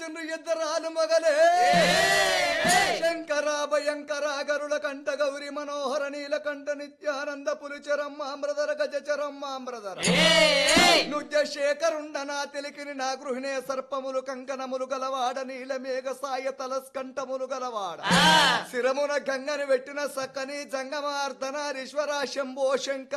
పుట్టిండ్రు ఇద్దరాలు మగలే శంకర భయంకర గరుడ కంఠ గౌరి మనోహర నీలకంఠ నిత్యానంద పులిచరమ్మామ్రధర గజచరమ్మామ్రధర నుజ్జ శేఖరుండనా తెలికిని నా గృహిణే సర్పములు కంకణములు గలవాడ నీల మేఘ సాయ తలస్కంఠములు గలవాడ శిరమున గంగని పెట్టిన సక్కని జంగమార్దనారీశ్వర శంభో శంకర